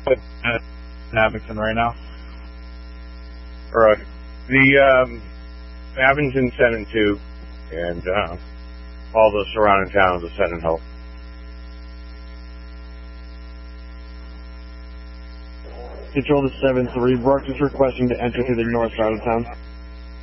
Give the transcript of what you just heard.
But Abington right now. Right. The Abington 10-2, and all the surrounding towns are sending help. Control to 7-3. Brooks is requesting to enter through the north side of town.